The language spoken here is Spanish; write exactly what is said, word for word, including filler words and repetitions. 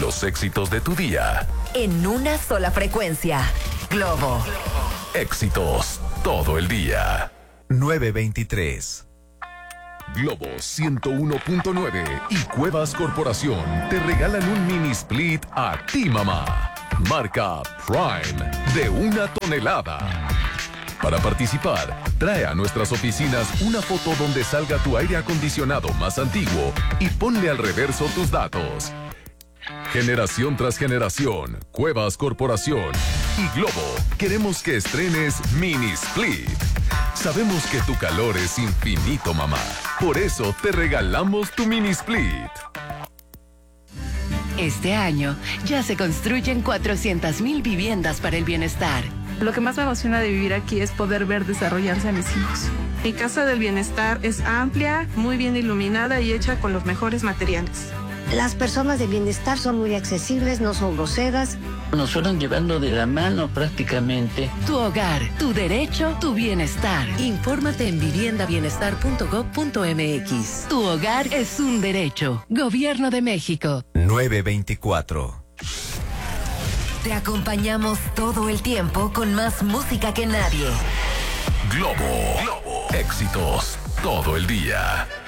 los éxitos de tu día. En una sola frecuencia. Globo. Éxitos todo el día. nueve veintitrés. Globo ciento uno punto nueve y Cuevas Corporación te regalan un mini split a ti, mamá. Marca Prime de una tonelada. Para participar, trae a nuestras oficinas una foto donde salga tu aire acondicionado más antiguo y ponle al reverso tus datos. Generación tras generación, Cuevas Corporación y Globo queremos que estrenes Mini Split. Sabemos que tu calor es infinito, mamá. Por eso te regalamos tu Mini Split. Este año ya se construyen cuatrocientas mil viviendas para el bienestar. Lo que más me emociona de vivir aquí es poder ver desarrollarse a mis hijos. Mi Casa del Bienestar es amplia, muy bien iluminada y hecha con los mejores materiales. Las personas de bienestar son muy accesibles, no son groseras. Nos fueron llevando de la mano prácticamente. Tu hogar, tu derecho, tu bienestar. Infórmate en vivienda bienestar punto gob punto eme equis. Tu hogar es un derecho. Gobierno de México. nueve veinticuatro. Te acompañamos todo el tiempo con más música que nadie. Globo. Globo. Éxitos todo el día.